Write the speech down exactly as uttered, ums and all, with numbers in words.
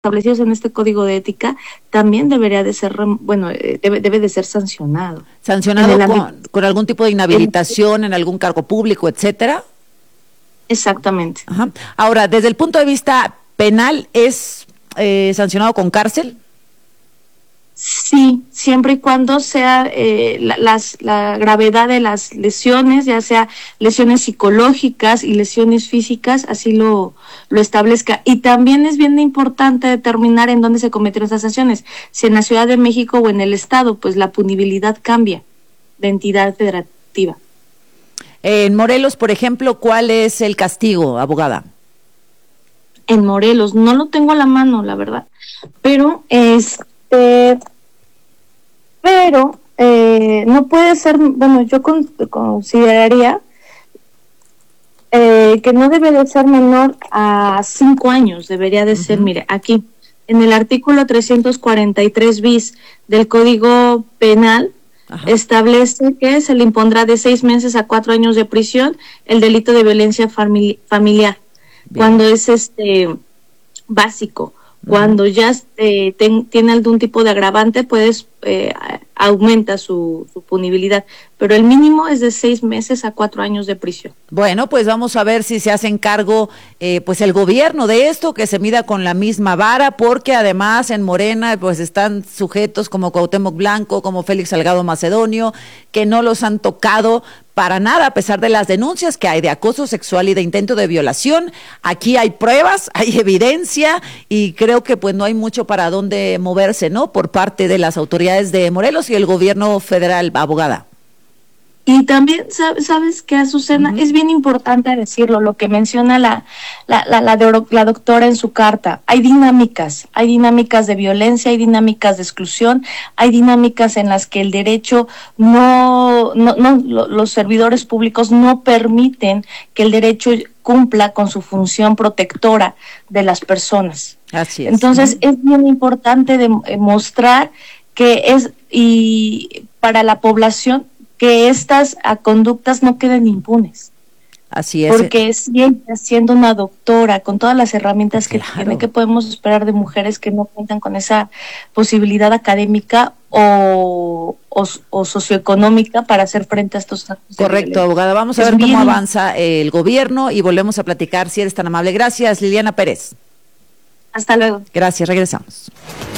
establecidos en este código de ética, también debería de ser, bueno, debe, debe de ser sancionado. ¿Sancionado con, con algún tipo de inhabilitación en algún cargo público, etcétera? Exactamente. Ajá. Ahora, desde el punto de vista penal, ¿es eh, sancionado con cárcel? Sí, siempre y cuando sea eh, la, las, la gravedad de las lesiones, ya sea lesiones psicológicas y lesiones físicas, así lo, lo establezca. Y también es bien importante determinar en dónde se cometieron esas sanciones, si en la Ciudad de México o en el Estado, pues la punibilidad cambia de entidad federativa. En Morelos, por ejemplo, ¿cuál es el castigo, abogada? En Morelos, no lo tengo a la mano, la verdad, pero este... pero eh, no puede ser, bueno, yo con, consideraría eh, que no debe de ser menor a cinco años, debería de uh-huh. ser, mire, aquí, en el artículo trescientos cuarenta y tres bis del Código Penal, Ajá. establece que se le impondrá de seis meses a cuatro años de prisión el delito de violencia famili- familiar, Bien. cuando es este básico. Cuando ya eh, ten, tiene algún tipo de agravante, pues eh, aumenta su, su punibilidad. Pero el mínimo es de seis meses a cuatro años de prisión. Bueno, pues vamos a ver si se hacen cargo eh, pues el gobierno de esto, que se mida con la misma vara, porque además en Morena pues están sujetos como Cuauhtémoc Blanco, como Félix Salgado Macedonio, que no los han tocado para nada, a pesar de las denuncias que hay de acoso sexual y de intento de violación. Aquí hay pruebas, hay evidencia, y creo que pues no hay mucho para dónde moverse, ¿no? Por parte de las autoridades de Morelos y el gobierno federal, abogada. Y también, ¿sabes qué, Azucena? Uh-huh. Es bien importante decirlo, lo que menciona la, la, la, la, de, la doctora en su carta. Hay dinámicas, hay dinámicas de violencia, hay dinámicas de exclusión, hay dinámicas en las que el derecho no, no, no los servidores públicos no permiten que el derecho cumpla con su función protectora de las personas. Así es. Entonces, uh-huh. es bien importante demostrar que es, y para la población, que estas a, conductas no queden impunes. Así es. Porque siempre siendo una doctora, con todas las herramientas que claro. tiene, que podemos esperar de mujeres que no cuentan con esa posibilidad académica o, o, o socioeconómica para hacer frente a estos actos? Correcto, abogada. Vamos a ver cómo avanza el gobierno y volvemos a platicar, si eres tan amable. Gracias, Liliana Pérez. Hasta luego. Gracias, regresamos.